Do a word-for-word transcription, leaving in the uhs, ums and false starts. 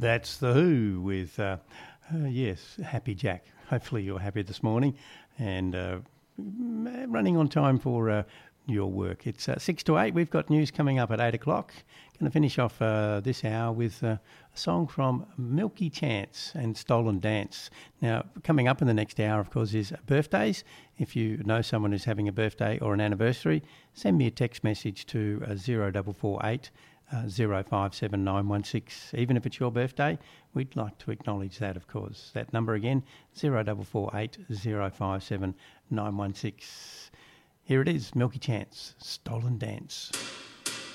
That's The Who with, uh, uh, yes, Happy Jack. Hopefully you're happy this morning and uh, running on time for uh, your work. It's uh, six to eight. We've got news coming up at eight o'clock. Going to finish off uh, this hour with uh, a song from Milky Chance and Stolen Dance. Now, coming up in the next hour, of course, is birthdays. If you know someone who's having a birthday or an anniversary, send me a text message to uh, zero four four eight Uh, zero five seven nine one six. Even if it's your birthday, we'd like to acknowledge that, of course. That number again, zero four four eight zero five seven nine one six. Here it is, Milky Chance, Stolen Dance.